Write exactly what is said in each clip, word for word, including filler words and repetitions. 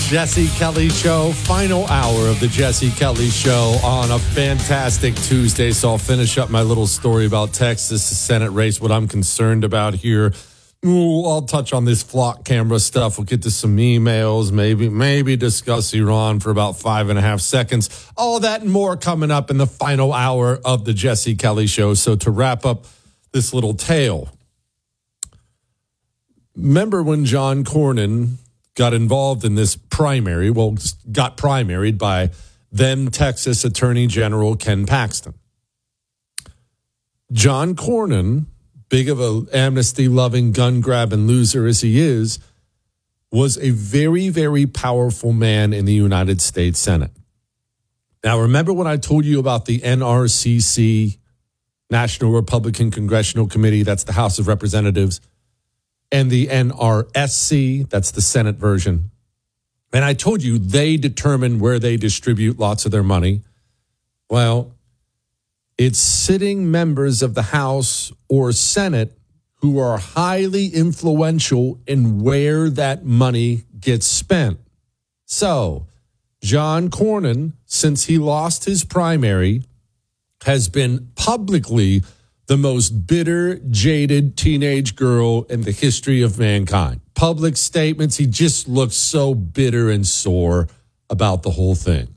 Jesse Kelly Show, final hour of the Jesse Kelly Show on a fantastic Tuesday. So I'll finish up my little story about Texas Senate race, what I'm concerned about here. Ooh, I'll touch on this flock camera stuff. We'll get to some emails, maybe, maybe discuss Iran for about five and a half seconds. All that and more coming up in the final hour of the Jesse Kelly Show. So to wrap up this little tale, remember when John Cornyn got involved in this primary, well, got primaried by then Texas Attorney General Ken Paxton. John Cornyn, big of an amnesty-loving, gun-grabbing loser as he is, was a very, very powerful man in the United States Senate. Now, remember when I told you about the N R C C, National Republican Congressional Committee, that's the House of Representatives, and the N R S C, that's the Senate version. And I told you they determine where they distribute lots of their money. Well, it's sitting members of the House or Senate who are highly influential in where that money gets spent. So, John Cornyn, since he lost his primary, has been publicly the most bitter, jaded teenage girl in the history of mankind. Public statements, he just looks so bitter and sore about the whole thing.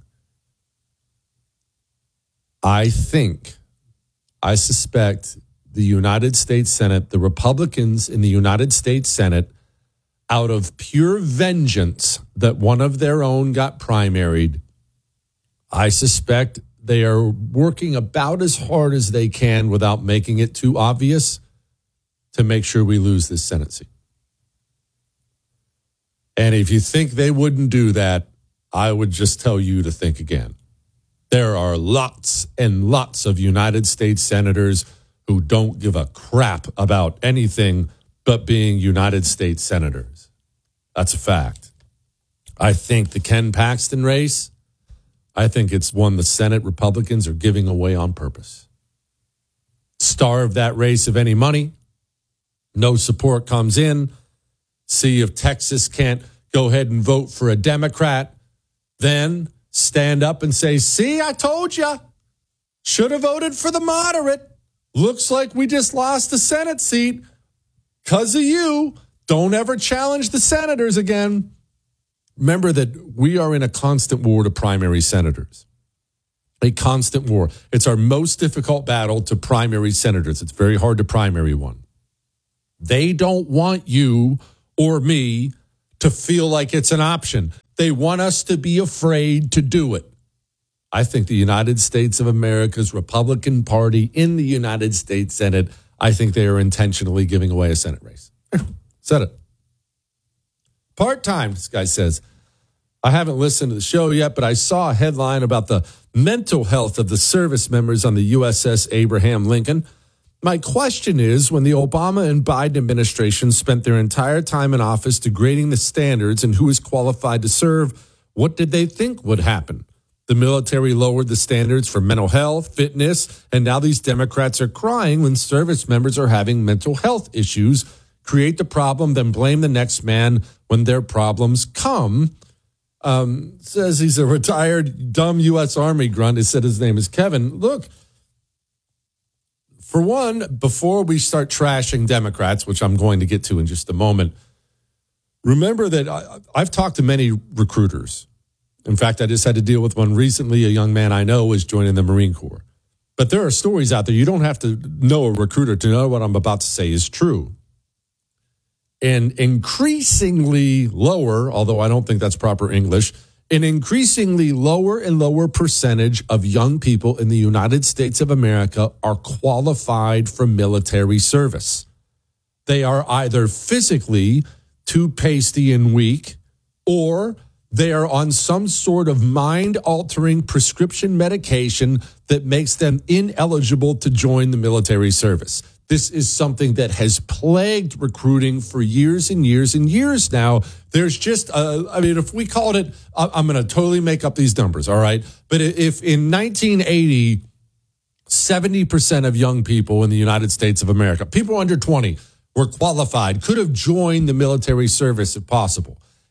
I think, I suspect the United States Senate, the Republicans in the United States Senate, out of pure vengeance that one of their own got primaried, I suspect they are working about as hard as they can without making it too obvious to make sure we lose this Senate seat. And if you think they wouldn't do that, I would just tell you to think again. There are lots and lots of United States senators who don't give a crap about anything but being United States senators. That's a fact. I think the Ken Paxton race, I think it's one the Senate Republicans are giving away on purpose. Starve that race of any money. No support comes in. See if Texas can't go ahead and vote for a Democrat. Then stand up and say, see, I told you. Should have voted for the moderate. Looks like we just lost the Senate seat because of you. Don't ever challenge the senators again. Remember that we are in a constant war to primary senators. A constant war. It's our most difficult battle to primary senators. It's very hard to primary one. They don't want you or me to feel like it's an option. They want us to be afraid to do it. I think the United States of America's Republican Party in the United States Senate, I think they are intentionally giving away a Senate race. Said it. Part-time, this guy says. I haven't listened to the show yet, but I saw a headline about the mental health of the service members on the U S S Abraham Lincoln. My question is, when the Obama and Biden administration spent their entire time in office degrading the standards and who is qualified to serve, what did they think would happen? The military lowered the standards for mental health, fitness, and now these Democrats are crying when service members are having mental health issues. Create the problem, then blame the next man when their problems come. Um, says he's a retired dumb U S Army grunt. He said his name is Kevin. Look, for one, before we start trashing Democrats, which I'm going to get to in just a moment, remember that I, I've talked to many recruiters. In fact, I just had to deal with one recently. A young man I know is joining the Marine Corps. But there are stories out there. You don't have to know a recruiter to know what I'm about to say is true. And increasingly lower, although I don't think that's proper English, an increasingly lower and lower percentage of young people in the United States of America are qualified for military service. They are either physically too pasty and weak, or they are on some sort of mind-altering prescription medication that makes them ineligible to join the military service. This is something that has plagued recruiting for years and years and years now. There's just, uh, I mean, if we called it, I'm going to totally make up these numbers, all right? But if in nineteen eighty, seventy percent of young people in the United States of America, people under twenty, were qualified, could have joined the military service if possible.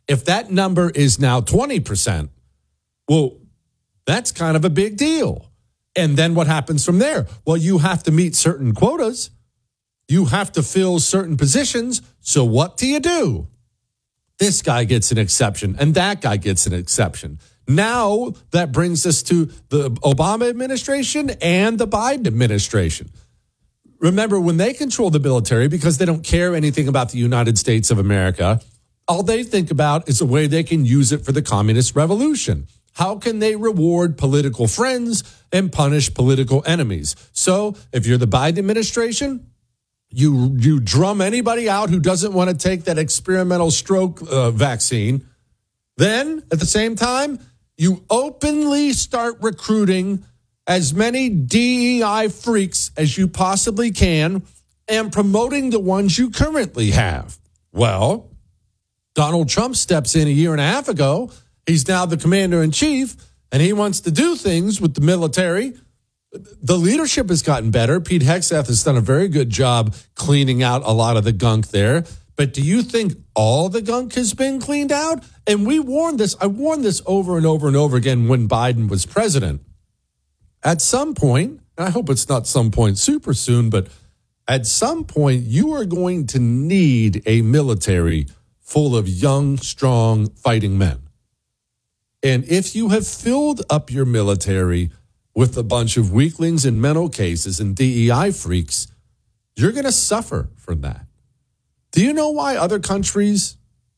If that number is now twenty percent, well, that's kind of a big deal. And then what happens from there? Well, you have to meet certain quotas. You have to fill certain positions. So what do you do? This guy gets an exception and that guy gets an exception. Now that brings us to the Obama administration and the Biden administration. Remember, when they control the military, because they don't care anything about the United States of America, all they think about is a way they can use it for the communist revolution. How can they reward political friends and punish political enemies? So if you're the Biden administration, you you drum anybody out who doesn't want to take that experimental stroke uh, vaccine. Then, at the same time, you openly start recruiting as many D E I freaks as you possibly can and promoting the ones you currently have. Well, Donald Trump steps in a year and a half ago. He's now the commander in chief, and he wants to do things with the military. The leadership has gotten better. Pete Hegseth has done a very good job cleaning out a lot of the gunk there. But do you think all the gunk has been cleaned out? And we warned this. I warned this over and over and over again when Biden was president. At some point, and I hope it's not some point super soon, but at some point, you are going to need a military full of young, strong, fighting men. And if you have filled up your military with a bunch of weaklings and mental cases and D E I freaks, you're going to suffer from that. Do you know why other countries,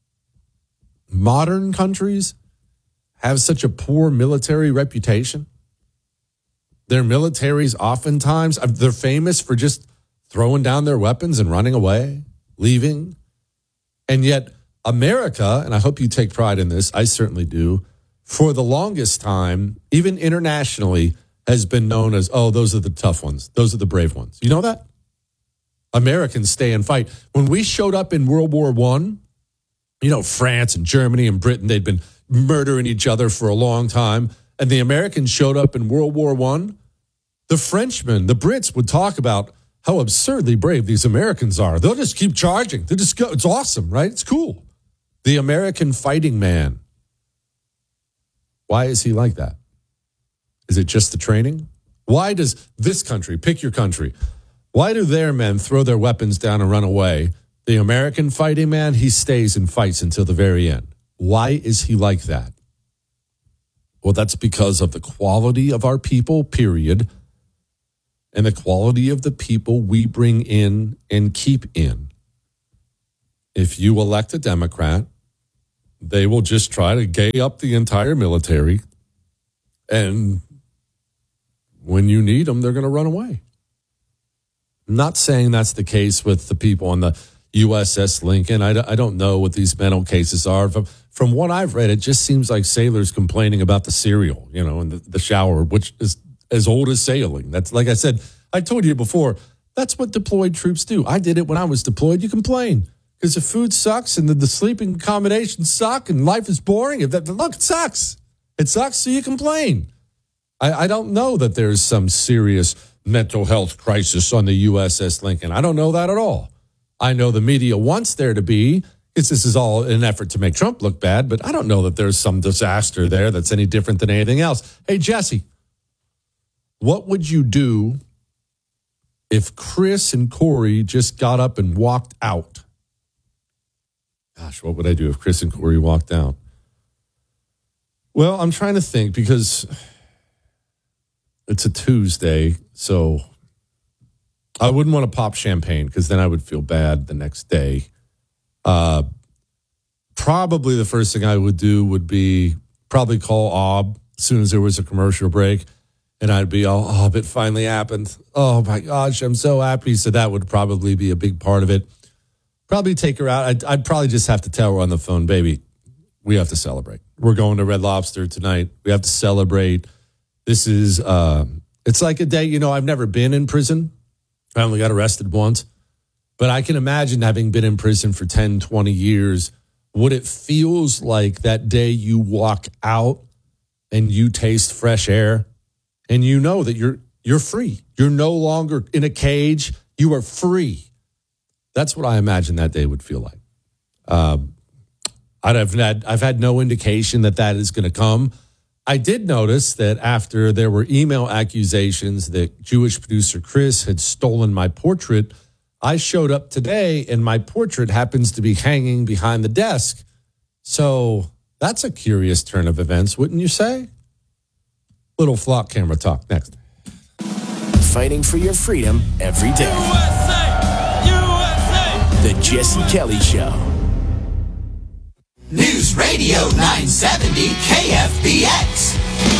modern countries, have such a poor military reputation? Their militaries oftentimes, they're famous for just throwing down their weapons and running away, leaving. And yet America, and I hope you take pride in this, I certainly do, for the longest time, even internationally, has been known as, oh, those are the tough ones. Those are the brave ones. You know that? Americans stay and fight. When we showed up in World War One, you know, France and Germany and Britain, they'd been murdering each other for a long time. And the Americans showed up in World War One. The Frenchmen, the Brits would talk about how absurdly brave these Americans are. They'll just keep charging. They just go. It's awesome, right? It's cool. The American fighting man. Why is he like that? Is it just the training? Why does this country, pick your country, why do their men throw their weapons down and run away? The American fighting man, he stays and fights until the very end. Why is he like that? Well, that's because of the quality of our people, period, and the quality of the people we bring in and keep in. If you elect a Democrat, they will just try to gay up the entire military, and when you need them, they're going to run away. I'm not saying that's the case with the people on the U S S Lincoln. I, I don't know what these mental cases are. From, from what I've read, it just seems like sailors complaining about the cereal, you know, in the, the shower, which is as old as sailing. That's, like I said, I told you before, that's what deployed troops do. I did it when I was deployed. You complain because the food sucks and the, the sleeping accommodations suck and life is boring. If that, look, it sucks. It sucks, so you complain. I, I don't know that there's some serious mental health crisis on the U S S Lincoln. I don't know that at all. I know the media wants there to be. It's, this is all an effort to make Trump look bad, but I don't know that there's some disaster there that's any different than anything else. Hey, Jesse, what would you do if Chris and Corey just got up and walked out? Gosh, what would I do if Chris and Corey walked out? Well, I'm trying to think because it's a Tuesday, so I wouldn't want to pop champagne because then I would feel bad the next day. Uh, probably the first thing I would do would be probably call Ob as soon as there was a commercial break, and I'd be all, oh, it finally happened. Oh, my gosh, I'm so happy. So that would probably be a big part of it. Probably take her out. I'd, I'd probably just have to tell her on the phone, baby, we have to celebrate. We're going to Red Lobster tonight. We have to celebrate. This is, uh, it's like a day, you know, I've never been in prison. I only got arrested once. But I can imagine having been in prison for ten, twenty years, what it feels like that day you walk out and you taste fresh air and you know that you're you're free. You're no longer in a cage. You are free. That's what I imagine that day would feel like. Um, I've had, I've had no indication that that is going to come. I did notice that after there were email accusations that Jewish producer Chris had stolen my portrait, I showed up today and my portrait happens to be hanging behind the desk. So that's a curious turn of events, wouldn't you say? Little flock camera talk next. Fighting for your freedom every day. U S A! U S A! The Jesse Kelly Show. News Radio nine seventy K F B X.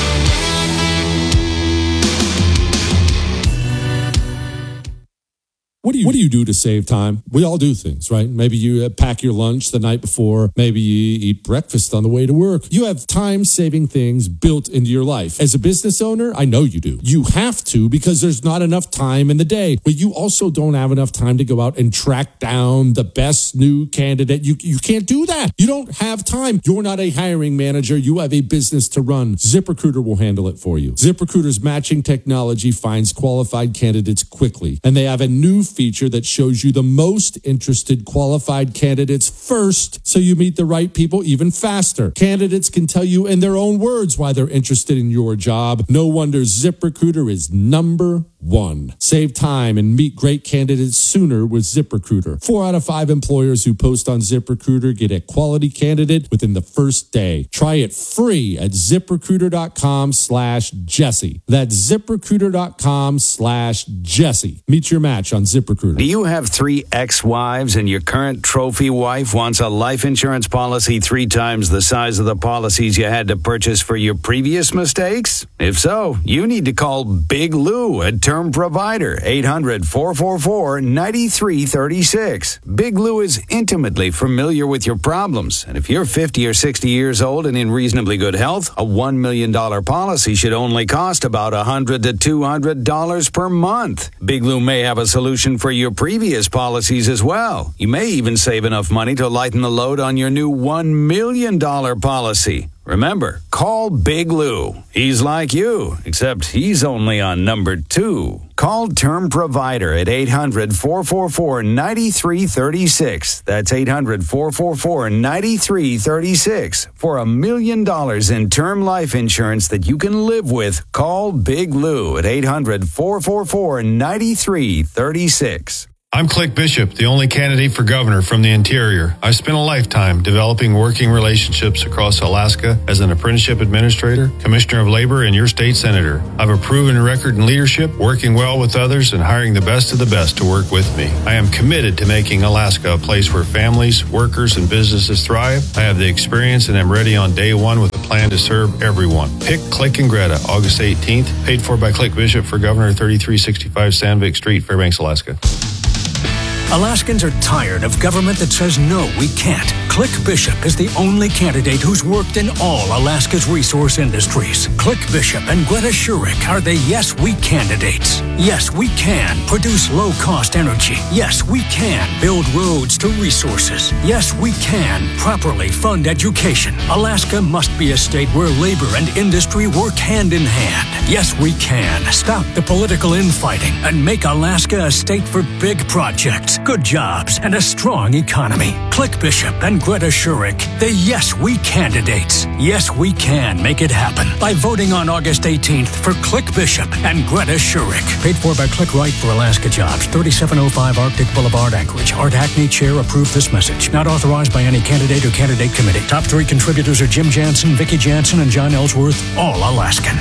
What do you What do you do to save time? We all do things, right? Maybe you pack your lunch the night before. Maybe you eat breakfast on the way to work. You have time-saving things built into your life. As a business owner, I know you do. You have to because there's not enough time in the day. But you also don't have enough time to go out and track down the best new candidate. You, you can't do that. You don't have time. You're not a hiring manager. You have a business to run. ZipRecruiter will handle it for you. ZipRecruiter's matching technology finds qualified candidates quickly. And they have a new feature that shows you the most interested qualified candidates first, so you meet the right people even faster. Candidates can tell you in their own words why they're interested in your job. No wonder ZipRecruiter is number one. Save time and meet great candidates sooner with ZipRecruiter. Four out of five employers who post on ZipRecruiter get a quality candidate within the first day. Try it free at ZipRecruiter.com slash Jesse. That's ZipRecruiter.com slash Jesse. Meet your match on ZipRecruiter. Do you have three ex-wives and your current trophy wife wants a life insurance policy three times the size of the policies you had to purchase for your previous mistakes? If so, you need to call Big Lou at Term Provider, eight hundred, four four four, nine three three six. Big Lou is intimately familiar with your problems, and if you're fifty or sixty years old and in reasonably good health, a one million dollars policy should only cost about one hundred to two hundred dollars per month. Big Lou may have a solution for your previous policies as well. You may even save enough money to lighten the load on your new one million dollars policy. Remember, call Big Lou. He's like you, except he's only on number two. Call Term Provider at eight hundred, four four four, nine three three six. That's eight hundred, four four four, nine three three six. For a million dollars in term life insurance that you can live with, call Big Lou at eight hundred, four four four, nine three three six. I'm Click Bishop, the only candidate for governor from the interior. I've spent a lifetime developing working relationships across Alaska as an apprenticeship administrator, commissioner of labor, and your state senator. I've a proven record in leadership, working well with others, and hiring the best of the best to work with me. I am committed to making Alaska a place where families, workers, and businesses thrive. I have the experience and am ready on day one with a plan to serve everyone. Pick Click and Greta, August eighteenth, paid for by Click Bishop for Governor, thirty-three sixty-five Sandvik Street, Fairbanks, Alaska. Alaskans are tired of government that says, no, we can't. Click Bishop is the only candidate who's worked in all Alaska's resource industries. Click Bishop and Greta Shurik are the Yes We candidates. Yes, we can produce low-cost energy. Yes, we can build roads to resources. Yes, we can properly fund education. Alaska must be a state where labor and industry work hand in hand. Yes, we can stop the political infighting and make Alaska a state for big projects, good jobs, and a strong economy. Click Bishop and Greta Shurik, the Yes We candidates. Yes, we can make it happen by voting on August eighteenth for Click Bishop and Greta Shurik. Paid for by Click Right for Alaska Jobs, thirty-seven oh five Arctic Boulevard, Anchorage. Art Hackney, Chair, approved this message. Not authorized by any candidate or candidate committee. Top three contributors are Jim Jansen, Vicki Jansen, and John Ellsworth, all Alaskan.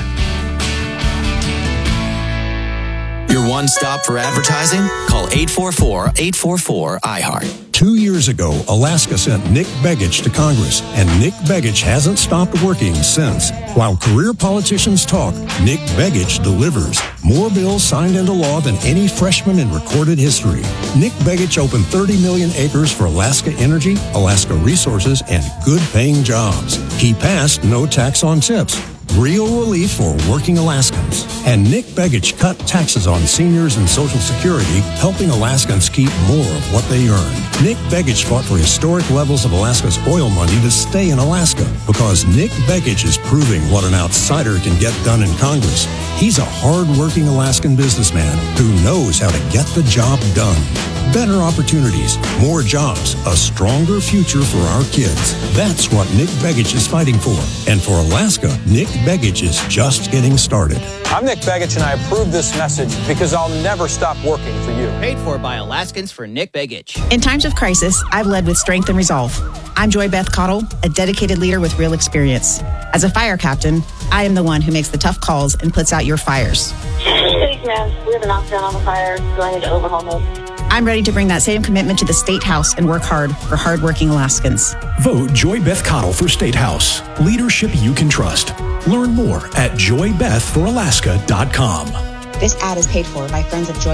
Your one stop for advertising? Call eight four four, eight four four, I heart. Two years ago, Alaska sent Nick Begich to Congress, and Nick Begich hasn't stopped working since. While career politicians talk, Nick Begich delivers. More bills signed into law than any freshman in recorded history. Nick Begich opened thirty million acres for Alaska energy, Alaska resources, and good-paying jobs. He passed no tax on tips. Real relief for working Alaskans. And Nick Begich cut taxes on seniors and Social Security, helping Alaskans keep more of what they earn. Nick Begich fought for historic levels of Alaska's oil money to stay in Alaska, because Nick Begich is proving what an outsider can get done in Congress. He's a hard-working Alaskan businessman who knows how to get the job done. better opportunities, more jobs, a stronger future for our kids. That's what Nick Begich is fighting for. And for Alaska, Nick Begich is just getting started. I'm Nick Begich, and I approve this message because I'll never stop working for you. Paid for by Alaskans for Nick Begich. In times of crisis, I've led with strength and resolve. I'm Joy Beth Cottle, a dedicated leader with real experience. As a fire captain, I am the one who makes the tough calls and puts out your fires. Thanks, man. We have a knockdown on the fire, so I need to overhaul them. I'm ready to bring that same commitment to the State House and work hard for hardworking Alaskans. Vote Joy Beth Cottle for State House. Leadership you can trust. Learn more at joy beth for alaska dot com. This ad is paid for by Friends of Joy